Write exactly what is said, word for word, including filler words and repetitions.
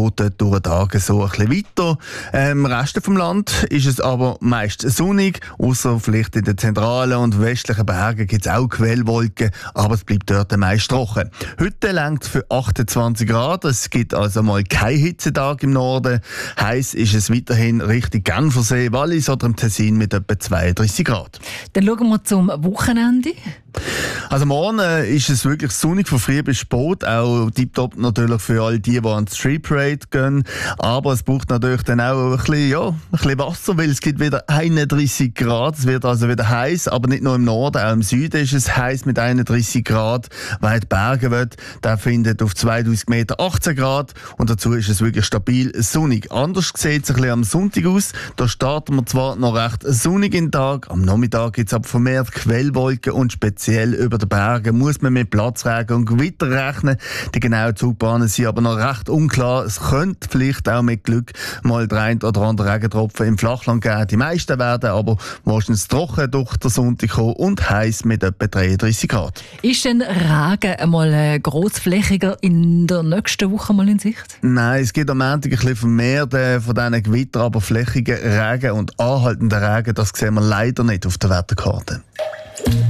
geht dort durch den Tag so ein bisschen weiter. Im Rest vom Land ist es aber meist sonnig, außer vielleicht in den zentralen und westlichen Bergen gibt es auch Quellwolken, aber es bleibt dort meist trocken. Heute reicht für achtundzwanzig Grad, es gibt also mal keinen Hitzetag im Norden. Heiß ist es weiterhin Richtung Genfersee, Wallis oder im Tessin mit etwa zweiunddreißig Grad. Dann schauen wir zum Wochenende. Also morgen äh, ist es wirklich sonnig von früh bis spät, auch tiptop natürlich für all die, die an die Street Parade gehen. Aber es braucht natürlich dann auch ein bisschen, ja, ein bisschen Wasser, weil es gibt wieder einunddreißig Grad. Es wird also wieder heiß, aber nicht nur im Norden, auch im Süden ist es heiß mit einunddreißig Grad. Wer in die Berge will, der findet auf zweitausend Meter achtzehn Grad und dazu ist es wirklich stabil sonnig. Anders sieht es ein bisschen am Sonntag aus. Da starten wir zwar noch recht sonnig in den Tag, am Nachmittag gibt es aber vermehrt Quellwolken und speziell über den Bergen muss man mit Platzregen und Gewitter rechnen. Die genauen Zugbahnen sind aber noch recht unklar. Es könnte vielleicht auch mit Glück mal der ein oder andere Regentropfen im Flachland geben. Die meisten werden aber wahrscheinlich trocken durch den Sonntag kommen und heiß mit etwa dreiunddreißig Grad. Ist denn Regen einmal grossflächiger in der nächsten Woche mal in Sicht? Nein, es gibt am Montag ein bisschen vermehrt äh, von diesen Gewitter, aber flächigen Regen und anhaltenden Regen, das sehen wir leider nicht auf der Wetterkarte.